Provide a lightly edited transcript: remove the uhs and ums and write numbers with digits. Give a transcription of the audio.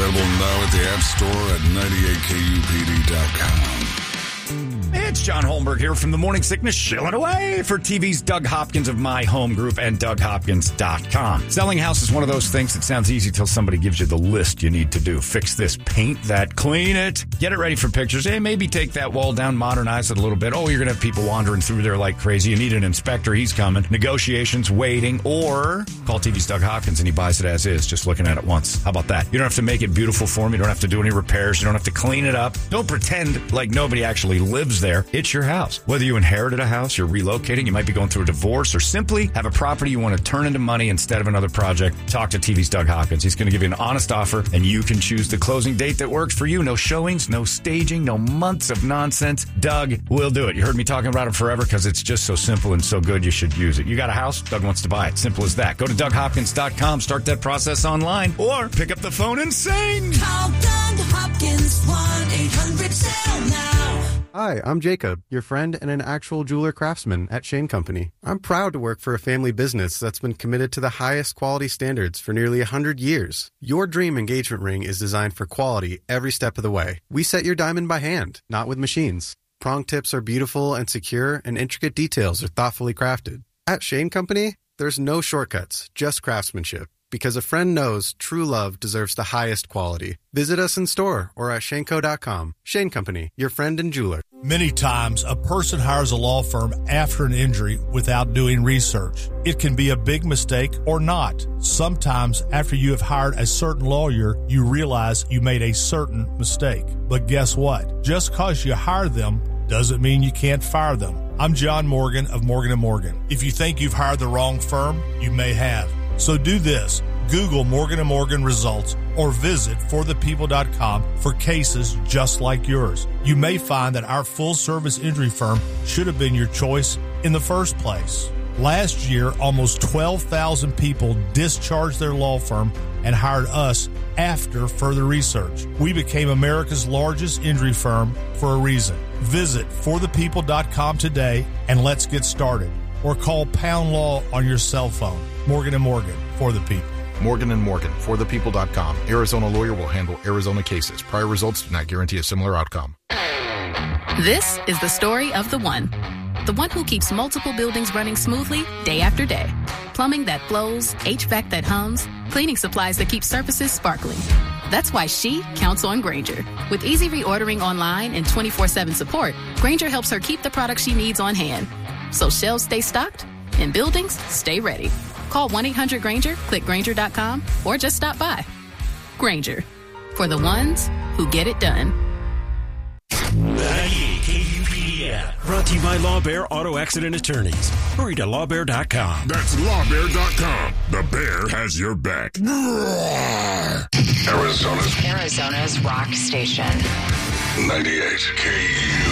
Available now at the App Store at 98kupd.com. It's John Holmberg here from The Morning Sickness, shilling away for TV's Doug Hopkins of My Home Group and DougHopkins.com. Selling a house is one of those things that sounds easy till somebody gives you the list you need to do. Fix this, paint that, clean it, get it ready for pictures. Hey, maybe take that wall down, modernize it a little bit. Oh, you're going to have people wandering through there like crazy. You need an inspector. He's coming. Negotiations, waiting, or call TV's Doug Hopkins and he buys it as is, just looking at it once. How about that? You don't have to make it beautiful for him. You don't have to do any repairs. You don't have to clean it up. Don't pretend like nobody actually lives there. It's your house. Whether you inherited a house, you're relocating, you might be going through a divorce, or simply have a property you want to turn into money instead of another project, talk to TV's Doug Hopkins. He's going to give you an honest offer, and you can choose the closing date that works for you. No showings, no staging, no months of nonsense. Doug will do it. You heard me talking about it forever because it's just so simple and so good you should use it. You got a house, Doug wants to buy it. Simple as that. Go to DougHopkins.com, start that process online, or pick up the phone and sing. Call Doug Hopkins, 1-800-SALE-NOW. Hi, I'm Jacob, your friend and an actual jeweler craftsman at Shane Company. I'm proud to work for a family business that's been committed to the highest quality standards for nearly 100 years. Your dream engagement ring is designed for quality every step of the way. We set your diamond by hand, not with machines. Prong tips are beautiful and secure, and intricate details are thoughtfully crafted. At Shane Company, there's no shortcuts, just craftsmanship. Because a friend knows true love deserves the highest quality. Visit us in store or at shaneco.com. Shane Company, your friend and jeweler. Many times, a person hires a law firm after an injury without doing research. It can be a big mistake or not. Sometimes, after you have hired a certain lawyer, you realize you made a certain mistake. But guess what? Just because you hired them doesn't mean you can't fire them. I'm John Morgan of Morgan & Morgan. If you think you've hired the wrong firm, you may have. So do this. Google Morgan & Morgan results or visit forthepeople.com for cases just like yours. You may find that our full-service injury firm should have been your choice in the first place. Last year, almost 12,000 people discharged their law firm and hired us after further research. We became America's largest injury firm for a reason. Visit forthepeople.com today and let's get started. Or call Pound Law on your cell phone. Morgan & Morgan, for the people. Morgan & Morgan, forthepeople.com. Arizona lawyer will handle Arizona cases. Prior results do not guarantee a similar outcome. This is the story of the one who keeps multiple buildings running smoothly day after day. Plumbing that flows, HVAC that hums, cleaning supplies that keep surfaces sparkling. That's why she counts on Grainger. With easy reordering online and 24/7 support, Grainger helps her keep the products she needs on hand. So shelves stay stocked and buildings stay ready. Call 1-800-GRAINGER, click Grainger.com, or just stop by. Grainger, for the ones who get it done. 98 KUPD app. Brought to you by Law Bear Auto Accident Attorneys. Hurry to lawbear.com. That's lawbear.com. The bear has your back. Arizona's rock station. 98 KU.